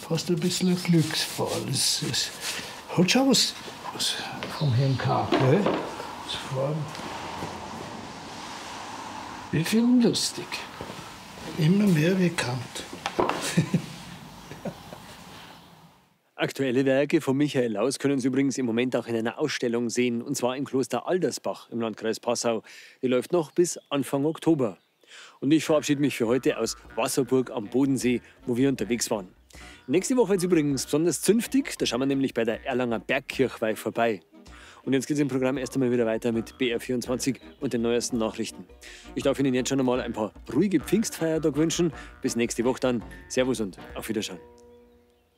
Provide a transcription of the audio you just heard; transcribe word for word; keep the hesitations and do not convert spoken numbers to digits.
fast ein bisschen ein Glücksfall. Es, es hat schon was, was vom Herrn K. Gell? Das Form. Wie viel lustig. Immer mehr wie Kant. Aktuelle Werke von Michael Laus können Sie übrigens im Moment auch in einer Ausstellung sehen, und zwar im Kloster Aldersbach im Landkreis Passau. Die läuft noch bis Anfang Oktober. Und ich verabschiede mich für heute aus Wasserburg am Bodensee, wo wir unterwegs waren. Nächste Woche wird es übrigens besonders zünftig, da schauen wir nämlich bei der Erlanger Bergkirchweih vorbei. Und jetzt geht es im Programm erst einmal wieder weiter mit B R vierundzwanzig und den neuesten Nachrichten. Ich darf Ihnen jetzt schon einmal ein paar ruhige Pfingstfeiertage wünschen. Bis nächste Woche dann. Servus und auf Wiedersehen.